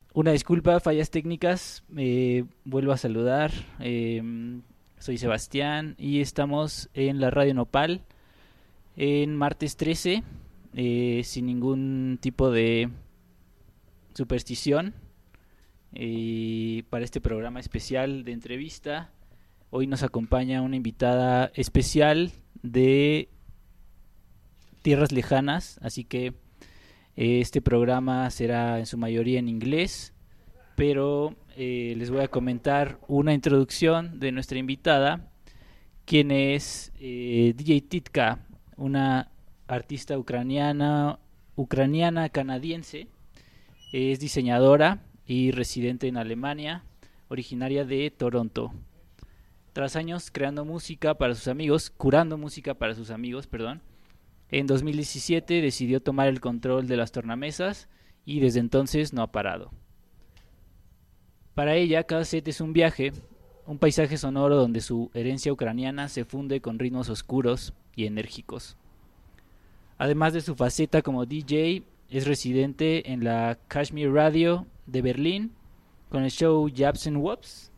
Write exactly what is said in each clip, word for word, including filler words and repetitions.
una disculpa, fallas técnicas. Eh, vuelvo a saludar. Eh, soy Sebastián y estamos en la Radio Nopal en martes trece, eh, sin ningún tipo de superstición. Y para este programa especial de entrevista, hoy nos acompaña una invitada especial de tierras lejanas, así que eh, este programa será en su mayoría en inglés, pero eh, les voy a comentar una introducción de nuestra invitada, quien es eh, D J Titka, una artista ucraniana, ucraniana canadiense. Es diseñadora y residente en Alemania, originaria de Toronto. Tras años creando música para sus amigos, curando música para sus amigos, perdón, en dos mil diecisiete decidió tomar el control de las tornamesas y desde entonces no ha parado. Para ella, cada set es un viaje, un paisaje sonoro donde su herencia ucraniana se funde con ritmos oscuros y enérgicos. Además de su faceta como D J, es residente en la Kashmir Radio de Berlín con el show Yaps and Wops.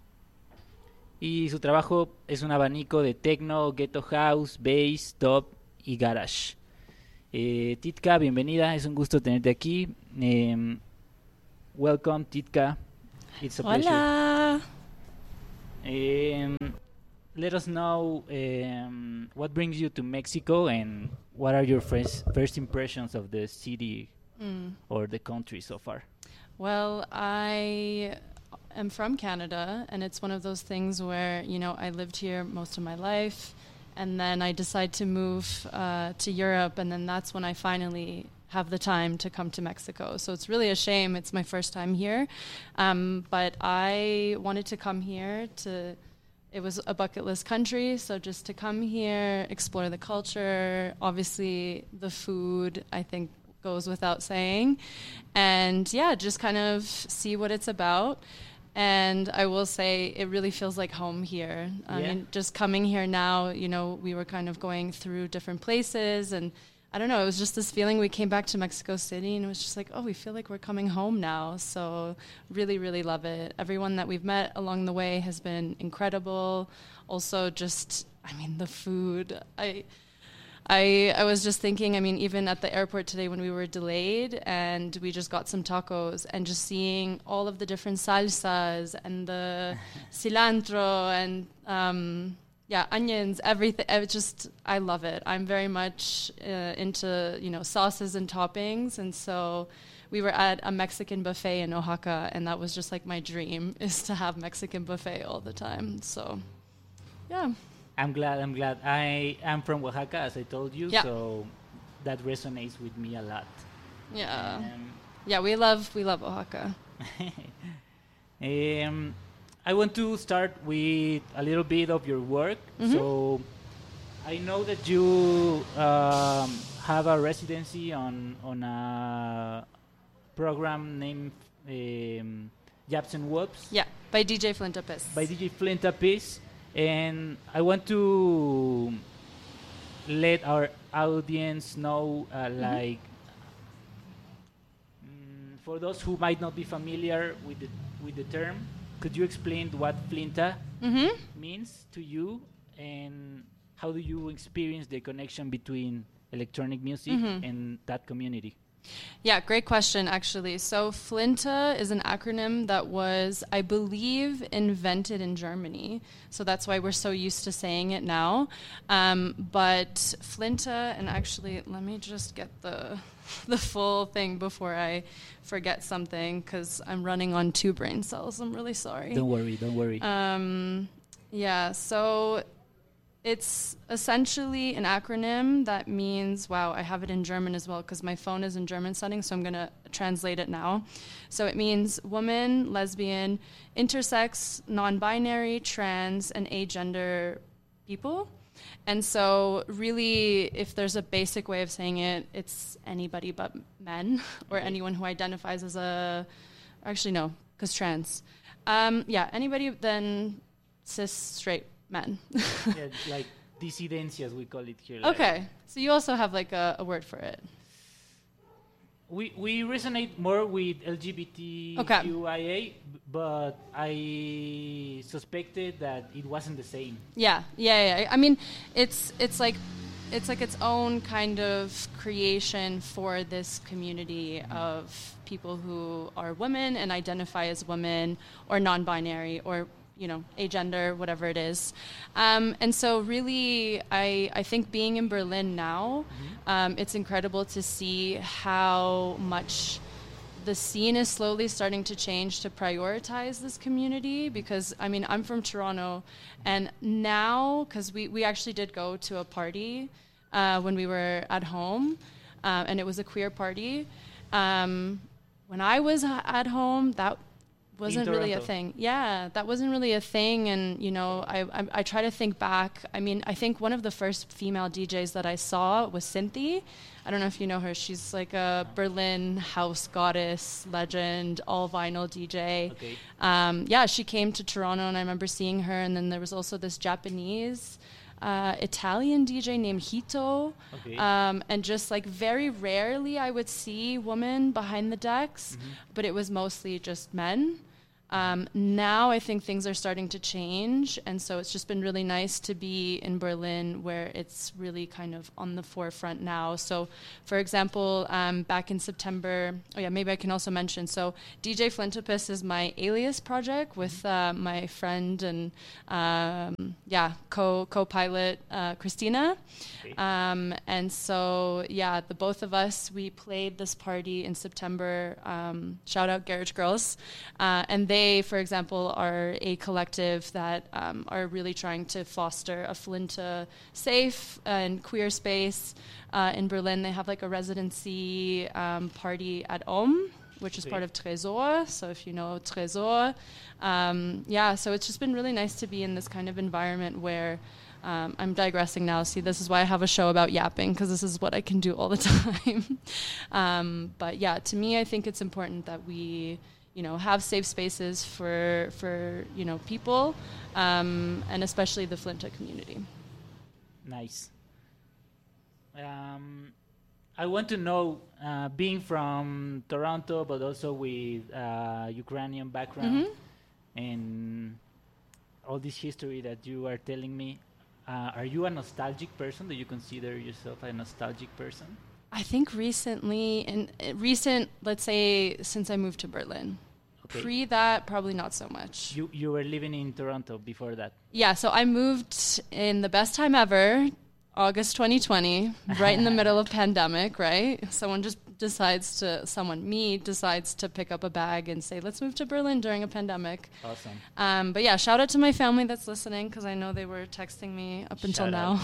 Y su trabajo es un abanico de techno, ghetto house, bass, dub y garage. Eh, Titka, bienvenida, es un gusto tenerte aquí. Um, welcome, Titka. It's a Hola. pleasure. Um, let us know um, what brings you to Mexico and what are your first, first impressions of the city Mm. or the country so far? Well, I am from Canada, and it's one of those things where, you know, I lived here most of my life, and then I decide to move uh, to Europe, and then that's when I finally have the time to come to Mexico. So it's really a shame. It's my first time here. Um, but I wanted to come here to... It was a bucket list country, so just to come here, explore the culture, obviously the food, I think, goes without saying. And yeah, just kind of see what it's about. And I will say it really feels like home here. I Yeah. mean, just coming here now, you know, we were kind of going through different places, and I don't know, it was just this feeling. We came back to Mexico City and it was just like, oh, we feel like we're coming home now. So really, really love it. Everyone that we've met along the way has been incredible. Also just, I mean, the food. I, I, I was just thinking, I mean, even at the airport today when we were delayed and we just got some tacos and just seeing all of the different salsas and the cilantro and, um, yeah, onions, everything. It just, I love it. I'm very much uh, into, you know, sauces and toppings. And so we were at a Mexican buffet in Oaxaca, and that was just like my dream, is to have Mexican buffet all the time. So, yeah. I'm glad, I'm glad. I am from Oaxaca, as I told you, Yeah. so that resonates with me a lot. Yeah. Um, Yeah, we love, we love Oaxaca. um, I want to start with a little bit of your work. Mhm. So I know that you um, have a residency on on a program named um, Yaps and Wops Yeah, by D J Flintapis. by D J Flintapis, and I want to let our audience know, uh, like, mm, for those who might not be familiar with the with the term, could you explain what Flinta Mm-hmm. means to you, and how do you experience the connection between electronic music Mhm. and that community? Yeah, great question, actually. So Flinta is an acronym that was, I believe, invented in Germany. So that's why we're so used to saying it now. Um, but Flinta, and actually, let me just get the the full thing before I forget something, because I'm running on two brain cells. I'm really sorry. Don't worry, don't worry. Um, yeah, so it's essentially an acronym that means, wow, I have it in German as well because my phone is in German settings, so I'm going to translate it now. So it means woman, lesbian, intersex, non-binary, trans, and agender people. And so really, if there's a basic way of saying it, it's anybody but men or anyone who identifies as a, actually no, because trans. Um, yeah, anybody then cis, straight men. Yeah, like disidencias, we call it here. Like, Okay, so you also have like a, a word for it. we we resonate more with LGBTQIA, Okay. but I suspected that it wasn't the same. Yeah, yeah, yeah. I mean, it's it's like it's like its own kind of creation for this community of people who are women and identify as women or non-binary or, you know, agender, whatever it is. Um, and so really, I, I think being in Berlin now, mm-hmm. um, it's incredible to see how much the scene is slowly starting to change to prioritize this community, because, I mean, I'm from Toronto, and now, because we, we actually did go to a party uh, when we were at home, uh, and it was a queer party. Um, when I was at home, that wasn't really a thing. Yeah, that wasn't really a thing. And, you know, I, I I try to think back. I mean, I think one of the first female D Js that I saw was Cynthia. I don't know if you know her. She's like a Berlin house goddess, legend, all vinyl D J. Okay. Um, yeah, she came to Toronto, and I remember seeing her. And then there was also this Japanese Uh, Italian D J named Hito. Okay. Um, and just like very rarely I would see women behind the decks, Mm-hmm. but it was mostly just men. Um, now I think things are starting to change, and so it's just been really nice to be in Berlin where it's really kind of on the forefront now. So, for example, um, back in September, oh yeah, maybe I can also mention, so D J Flintopus is my alias project with uh, my friend and, um, yeah, co, co-pilot uh, Christina. Okay. Um, and so, yeah, the both of us, we played this party in September, um, shout out Garage Girls, uh, and they They, for example, are a collective that um, are really trying to foster a Flinte safe and queer space uh, in Berlin. They have like a residency um, party at Ohm, which is Okay. part of Tresor. So if you know Tresor, um, yeah, so it's just been really nice to be in this kind of environment where Um, I'm digressing now. See, this is why I have a show about yapping, because this is what I can do all the time. um, but yeah, to me, I think it's important that we, you know, have safe spaces for for you know people, um, and especially the Flinte community. Nice. Um, I want to know, uh, being from Toronto, but also with uh, Ukrainian background, Mm-hmm. and all this history that you are telling me, uh, are you a nostalgic person? Do you consider yourself a nostalgic person? I think recently, in uh, recent, let's say, since I moved to Berlin. Okay. Pre that, probably not so much. You you were living in Toronto before that. Yeah, so I moved in the best time ever, August twenty twenty, right in the middle of pandemic, right? Someone just decides to, someone, me, decides to pick up a bag and say, let's move to Berlin during a pandemic. Awesome. Um, but yeah, shout out to my family that's listening, because I know they were texting me up until Shout now.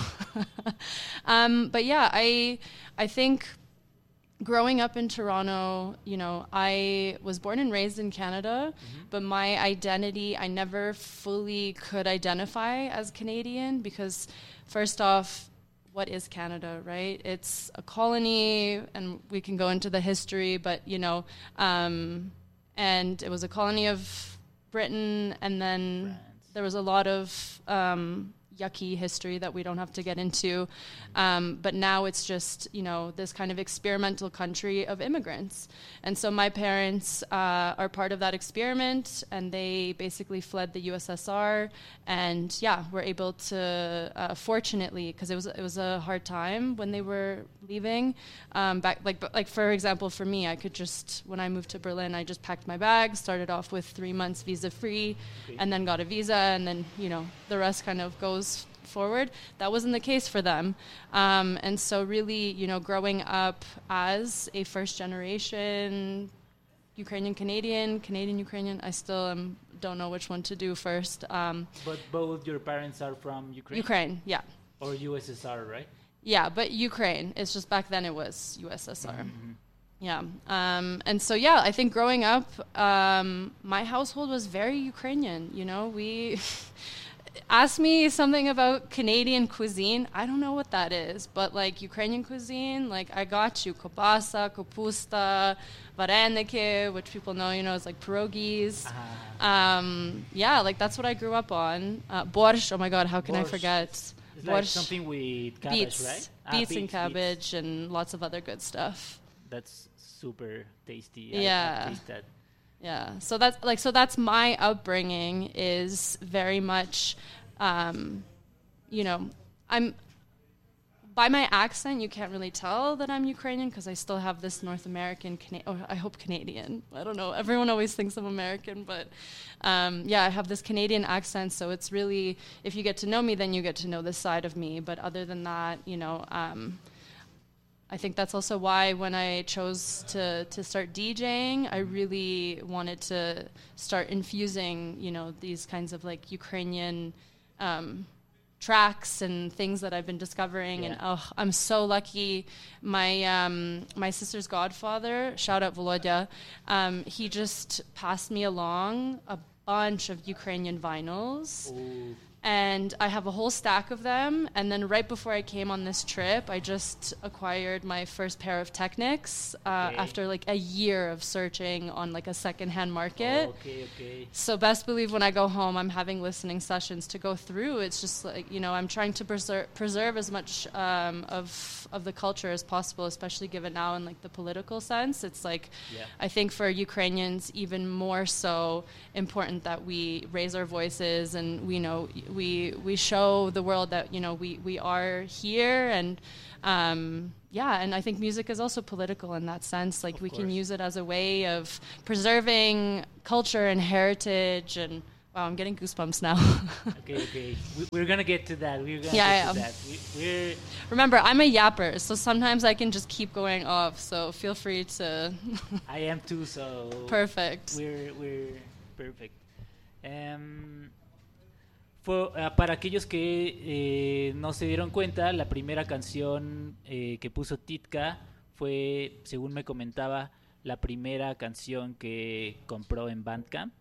um, but yeah, I I think growing up in Toronto, you know, I was born and raised in Canada, mm-hmm. but my identity, I never fully could identify as Canadian, because first off, what is Canada, right? It's a colony, and we can go into the history, but, you know, um, and it was a colony of Britain, and then France. There was a lot of um, yucky history that we don't have to get into. Um, but now it's just, you know, this kind of experimental country of immigrants. And so my parents uh, are part of that experiment, and they basically fled the U S S R. And yeah, were able to, uh, fortunately, because it was it was a hard time when they were leaving. Um, back like like for example, for me, I could just, when I moved to Berlin, I just packed my bag, started off with three months visa free, okay. and then got a visa, and then, you know, the rest kind of goes forward. That wasn't the case for them. Um, and so really, you know, growing up as a first generation Ukrainian Canadian, Canadian Ukrainian, I still am, don't know which one to do first. Um, but both your parents are from Ukraine? Ukraine, yeah. Or U S S R, right? Yeah, but Ukraine. It's just back then it was U S S R. Mm-hmm. Yeah. Um, and so, yeah, I think growing up, um, my household was very Ukrainian. You know, we... Ask me something about Canadian cuisine. I don't know what that is, but like Ukrainian cuisine, like I got you. Kobasa, kapusta, vareniki, which people know, you know, is like pierogies. Uh-huh. Um, yeah, like that's what I grew up on. Uh, borscht, oh my God, how can borscht. I forget? It's borscht. Like something with cabbage, beets, right? Beets ah, and cabbage beets. And lots of other good stuff. That's super tasty. Yeah. I, I taste that. Yeah. So that's like so that's my upbringing is very much, um, you know, I'm. By my accent, you can't really tell that I'm Ukrainian because I still have this North American, Cana- or I hope Canadian. I don't know. Everyone always thinks I'm American, but um, yeah, I have this Canadian accent. So it's really, if you get to know me, then you get to know this side of me. But other than that, you know, um, I think that's also why when I chose to, to start DJing, I really wanted to start infusing, you know, these kinds of like Ukrainian um tracks and things that I've been discovering. Yeah. And oh, I'm so lucky. My um, my sister's godfather, shout out Volodya, um, he just passed me along a bunch of Ukrainian vinyls. Ooh. And I have a whole stack of them. And then right before I came on this trip, I just acquired my first pair of Technics uh, okay. after like a year of searching on like a secondhand market. Oh, okay, okay. So best believe when I go home, I'm having listening sessions to go through. It's just like, you know, I'm trying to preserve preserve as much um, of of the culture as possible, especially given now in like the political sense. It's like, yeah. I think for Ukrainians, even more so important that we raise our voices and we know we we show the world that, you know, we, we are here. And um, yeah, and I think music is also political in that sense. Like, of we course. Can use it as a way of preserving culture and heritage. And wow, I'm getting goosebumps now. okay, okay. We, we're going to get to that. We're going to yeah, get to yeah. that. We, we're Remember, I'm a yapper, so sometimes I can just keep going off. So feel free to... I am too, so... Perfect. We're, we're perfect. Um, for, uh, para aquellos que eh, no se dieron cuenta, la primera canción eh, que puso Titka fue, según me comentaba, la primera canción que compró en Bandcamp.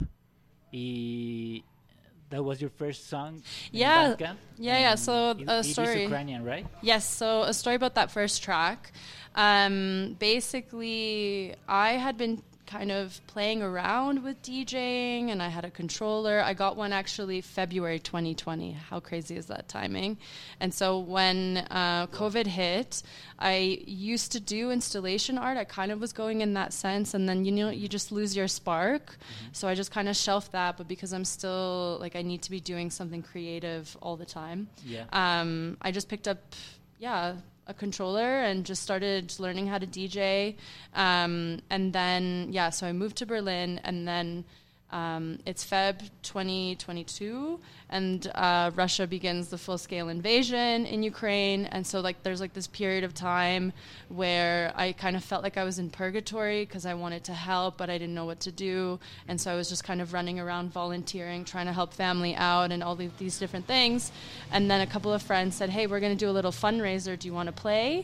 Y that was your first song yeah. in Bandcamp? Yeah, yeah. So it, a it story. It is Ukrainian, right? Yes. So a story about that first track. Um, basically, I had been kind of playing around with DJing, and I had a controller. I got one actually February twenty twenty. How crazy is that timing? And so when uh, COVID hit, I used to do installation art. I kind of was going in that sense, and then, you know, you just lose your spark. Mm-hmm. So I just kind of shelved that, but because I'm still, like, I need to be doing something creative all the time. Yeah. Um, I just picked up, yeah, a controller and just started learning how to D J. Um, and then, yeah, so I moved to Berlin, and then um, it's February twenty twenty-two, and uh, Russia begins the full-scale invasion in Ukraine. And so, like, there's, like, this period of time where I kind of felt like I was in purgatory because I wanted to help, but I didn't know what to do. And so I was just kind of running around volunteering, trying to help family out and all these, these different things. And then a couple of friends said, hey, we're going to do a little fundraiser. Do you want to play?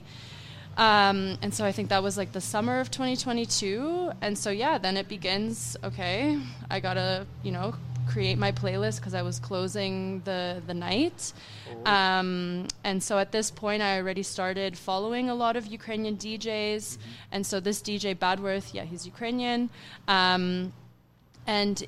Um, and so I think that was like the summer of twenty twenty-two. And so, yeah, then it begins, okay, I got to, you know, create my playlist because I was closing the, the night. Oh. Um, and so at this point, I already started following a lot of Ukrainian D Js. Mm-hmm. And so this D J, Badworth, yeah, he's Ukrainian. Um, And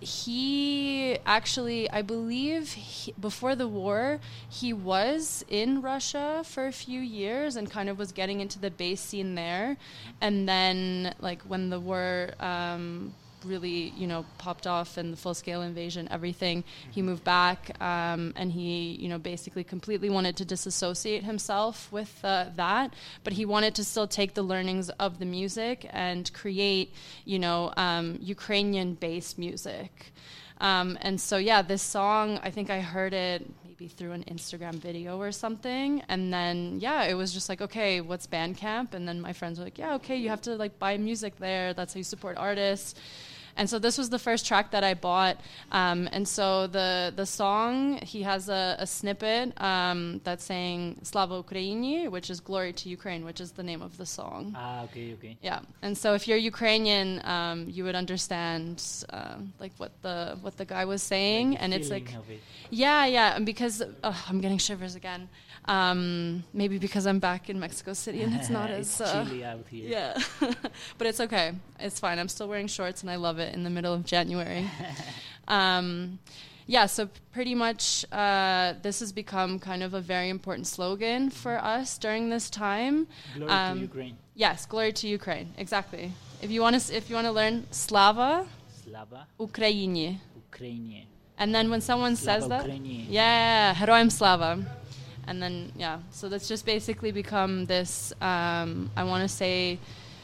he actually, I believe, he, before the war, he was in Russia for a few years and kind of was getting into the bass scene there. And then, like, when the war um, really, you know, popped off and the full-scale invasion, everything, he moved back, um, and he, you know, basically completely wanted to disassociate himself with uh, that, but he wanted to still take the learnings of the music and create, you know, um, Ukrainian bass music. Um, and so, yeah, this song, I think I heard it maybe through an Instagram video or something. And then, yeah, it was just like, okay, what's Bandcamp? And then my friends were like, yeah, okay, you have to, like, buy music there. That's how you support artists. And so this was the first track that I bought. Um, and so the the song, he has a, a snippet um, that's saying Slava Ukraini, which is Glory to Ukraine, which is the name of the song. Ah, okay, okay. Yeah. And so if you're Ukrainian, um, you would understand uh, like what the what the guy was saying. Like and it's like, it. yeah, yeah. And because, oh, I'm getting shivers again. Um, maybe because I'm back in Mexico City and it's not it's as uh, chilly out here. Yeah, but it's okay. It's fine. I'm still wearing shorts and I love it in the middle of January. um, yeah, so pretty much uh, this has become kind of a very important slogan for us during this time. Glory Um, to Ukraine. Yes, glory to Ukraine. Exactly. If you want to, if you want to learn Slava Slava Ukraini, Ukrainie. and then when someone Slava says that, Ukrainie. yeah, Heroim Slava, and then yeah, so that's just basically become this. Um, I want to say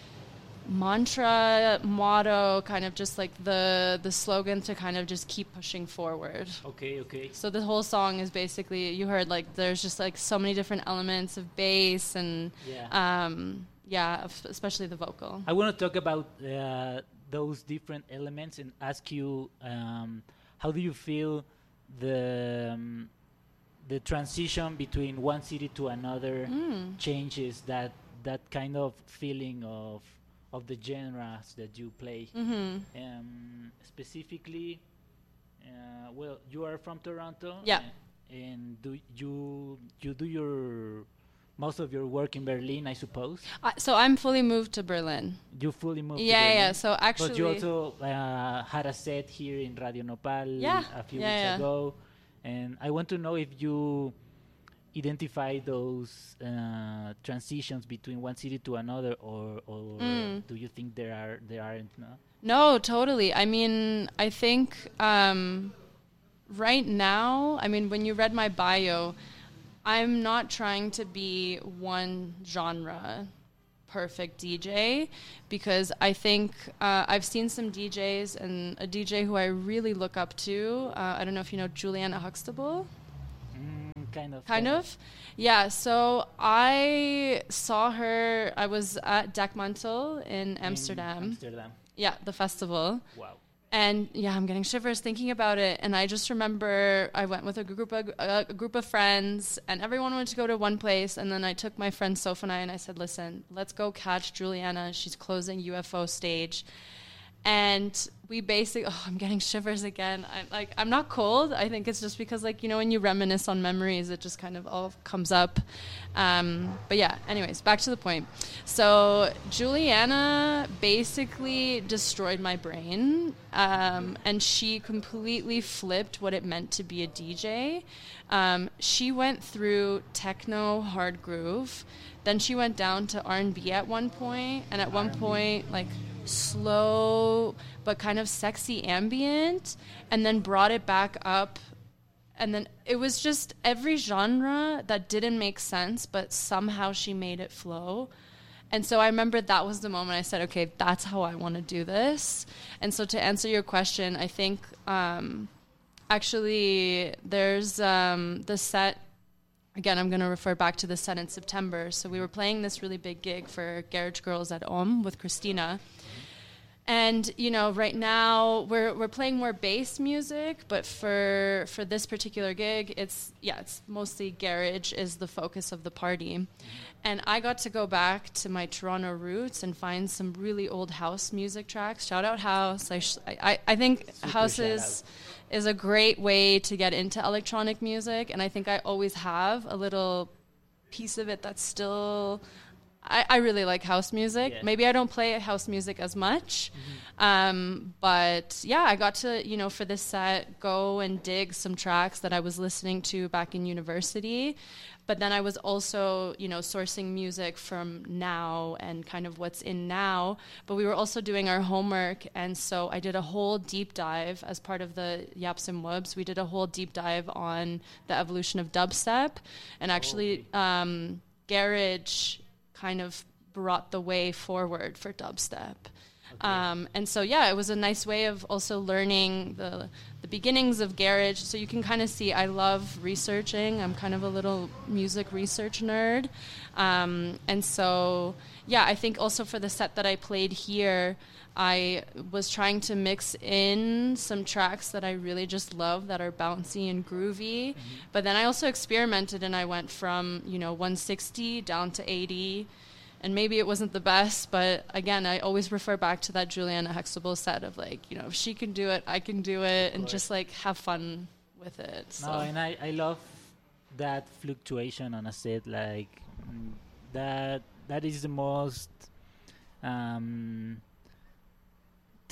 mantra, motto, kind of just like the the slogan to kind of just keep pushing forward. Okay, okay. So the whole song is basically, you heard like there's just like so many different elements of bass and Yeah. um, yeah, f- especially the vocal. I want to talk about uh, those different elements and ask you, um, how do you feel the um, the transition between one city to another Mm. changes that that kind of feeling of of the genres that you play? Mm-hmm. Um, specifically, uh, well, you are from Toronto. Yeah. a- And do you you do your most of your work in Berlin, I suppose? Uh, so I'm fully moved to Berlin. You fully moved to Yeah, Berlin. yeah. So actually, But you also uh, had a set here in Radio Nopal Yeah, a few yeah, weeks yeah. ago, and I want to know if you identify those uh, transitions between one city to another, or, or Mm. do you think there are there aren't? No? no, totally. I mean, I think um, right now, I mean, when you read my bio, I'm not trying to be one genre perfect D J, because I think uh, I've seen some D Js, and a D J who I really look up to, uh, I don't know if you know Juliana Huxtable. Mm, kind of. Kind of. Yeah, so I saw her, I was at Dekmantel in In Amsterdam. Amsterdam. Yeah, the festival. Wow. And yeah, I'm getting shivers thinking about it. And I just remember I went with a group of uh, a group of friends, and everyone wanted to go to one place. And then I took my friend Sophie and I said, "Listen, let's go catch Juliana. She's closing U F O stage." And we basically, oh, I'm getting shivers again. I'm like, I'm not cold. I think it's just because, like, you know, when you reminisce on memories, it just kind of all comes up. Um, but yeah, anyways, back to the point. So Juliana basically destroyed my brain, um, and she completely flipped what it meant to be a D J. Um, she went through techno, hard groove, then she went down to R and B at one point, and at one point, like, slow but kind of sexy ambient, and then brought it back up, and then it was just every genre that didn't make sense, but somehow she made it flow. And so I remember that was the moment I said, okay, that's how I want to do this. And so to answer your question, I think um, actually there's um, the set. Again, I'm going to refer back to the set in September. So we were playing this really big gig for Garage Girls at Om with Christina. And, you know, right now we're we're playing more bass music, but for for this particular gig, it's, yeah, it's mostly garage is the focus of the party. And I got to go back to my Toronto roots and find some really old house music tracks. Shout out house. I sh- I, I think Super house shout is, is a great way to get into electronic music. And I think I always have a little piece of it that's still... I, I really like house music. Yeah. Maybe I don't play house music as much. Mm-hmm. Um, but yeah, I got to, you know, for this set, go and dig some tracks that I was listening to back in university. But then I was also, you know, sourcing music from now and kind of what's in now. But we were also doing our homework. And so I did a whole deep dive as part of the Yaps and Wubs. We did a whole deep dive on the evolution of dubstep. And actually, Oh, um, garage kind of brought the way forward for dubstep. Okay. Um, and so, yeah, it was a nice way of also learning the the beginnings of garage. So you can kind of see I love researching. I'm kind of a little music research nerd. Um, and so, yeah, I think also for the set that I played here, I was trying to mix in some tracks that I really just love that are bouncy and groovy. Mm-hmm. But then I also experimented, and I went from, you know, one sixty down to eighty. And maybe it wasn't the best, but again, I always refer back to that Juliana Huxtable set of, like, you know, if she can do it, I can do it, and course. just like have fun with it. So. No, and I, I love that fluctuation on a set. Like mm, that that is the most um,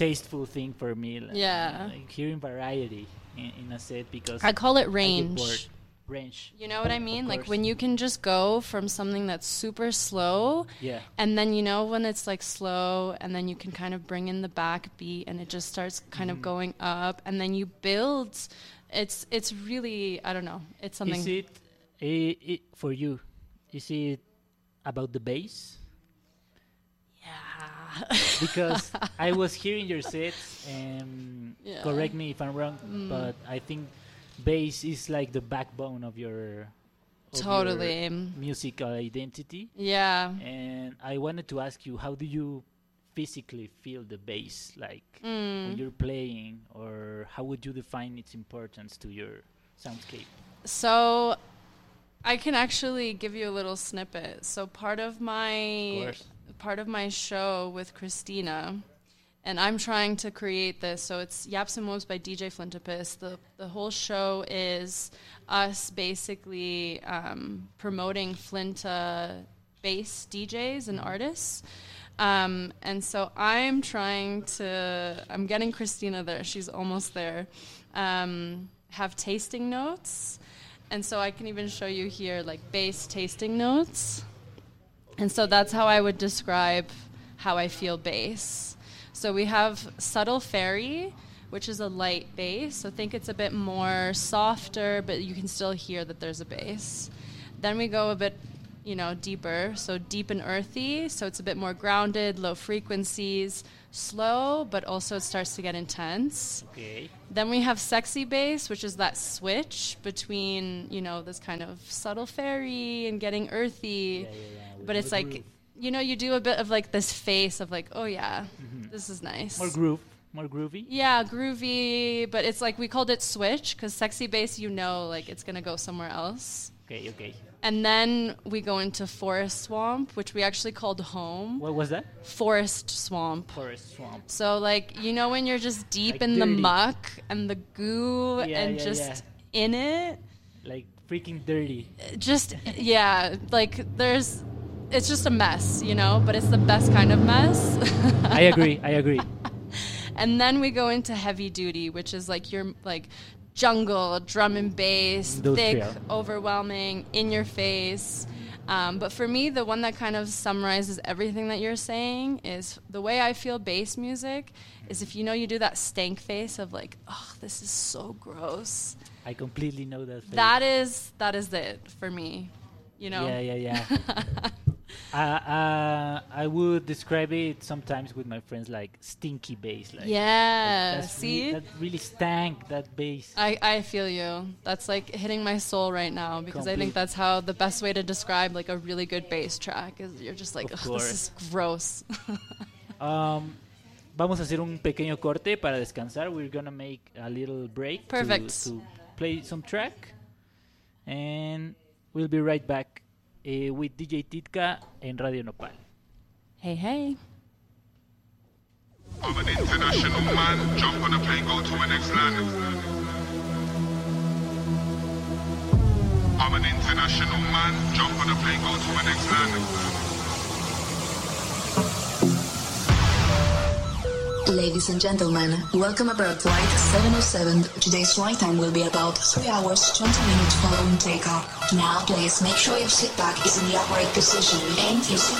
tasteful thing for me. Like, Yeah. like hearing variety in, in a set because I call it I get range. bored. Range. You know what I Of mean? Like course. when you can just go from something that's super slow, Yeah. and then you know when it's like slow, and then you can kind of bring in the backbeat, and it just starts kind Mhm. of going up, and then you build. It's it's really, I don't know. It's something. Is it, i i for you? Is it about the bass? Yeah. Because I was hearing your sets, and Yeah. correct me if I'm wrong, Mm. but I think bass is like the backbone of your of your Totally. musical identity. Yeah. And I wanted to ask you, how do you physically feel the bass, like when Mm. you're playing, or how would you define its importance to your soundscape? So I can actually give you a little snippet. So part of Of my course. part of my show with Christina, and I'm trying to create this. So it's Yaps and Woes by D J Flintopus. The the whole show is us basically um, promoting Flinta bass D Js and artists. Um, and so I'm trying to, I'm getting Christina there. She's almost there. Um, have tasting notes. And so I can even show you here like bass tasting notes. And so that's how I would describe how I feel bass. So we have Subtle Fairy, which is a light bass. So think it's a bit more softer, but you can still hear that there's a bass. Then we go a bit, you know, deeper. So Deep and Earthy. So it's a bit more grounded, low frequencies, slow, but also it starts to get intense. Okay. Then we have Sexy Bass, which is that switch between, you know, this kind of subtle fairy and getting earthy. Yeah, yeah, yeah. With But it's more like, groove. you know, you do a bit of like this face of like, oh yeah, Mhm. this is nice. More groove, more groovy. Yeah, groovy, but it's like we called it switch because Sexy Bass, you know, like it's going to go somewhere else. Okay, okay. And then we go into Forest Swamp, which we actually called home. What was that? Forest Swamp. Forest swamp. So, like, you know, when you're just deep Like in the dirty. muck and the goo Yeah, and yeah, just yeah. in it, Like freaking dirty. just, yeah, like, there's, it's just a mess, you know, but it's the best kind of mess. I agree. I agree. And then we go into heavy duty, which is like your, like, jungle, drum and bass, thick, Industrial. overwhelming, in your face. Um, but for me, the one that kind of summarizes everything that you're saying is the way I feel bass music is if you know you do that stank face of like, oh, this is so gross. I completely know that. Face. That is that is it for me. You know? Yeah, yeah, yeah. uh, uh, I would describe it sometimes with my friends like stinky bass. Like, Yeah. like that's See? re- that really stank, that bass. I, I feel you. That's like hitting my soul right now because I think Complete. that's how the best way to describe like a really good bass track is you're just like, Of "Ugh, course. this is gross." Um, vamos a hacer un pequeño corte para descansar. We're gonna make a little break to- Perfect. To, play some track, and we'll be right back uh, with D J Titka en Radio Nopal. Hey, hey. I'm an international man, jump on a plane, go to the next land. I'm an international man, jump on a plane, go to the next land. Ladies and gentlemen, welcome aboard flight seven oh seven. Today's flight time will be about three hours twenty minutes following takeoff. Now please make sure your seat back is in the upright position and your seat